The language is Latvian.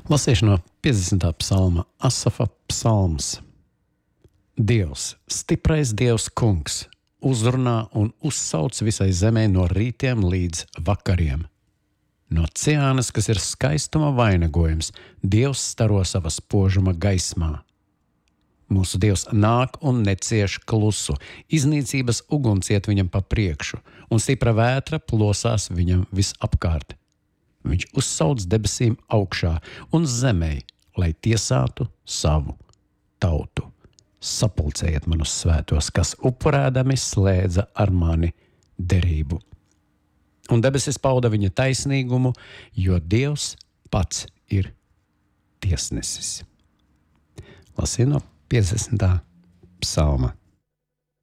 Lasīšu no 50. psalma, Asafa psalms. Dievs, stiprais Dievs kungs, uzrunā un uzsauc visai zemē no rītiem līdz vakariem. No Ciānas, kas ir skaistuma vainagojums, Dievs staro sava spožuma gaismā. Mūsu Dievs nāk un necieš klusu, iznīcības uguns iet viņam pa priekšu, un stipra vētra plosās viņam visapkārt. Viņš uzsauc debesīm augšā un zemē, lai tiesātu savu tautu. Sapulcējiet manus svētos, kas upurēdami slēdza ar mani derību. Un debesis pauda viņa taisnīgumu, jo Dievs pats ir tiesnesis. Lasīju no 50. psalma.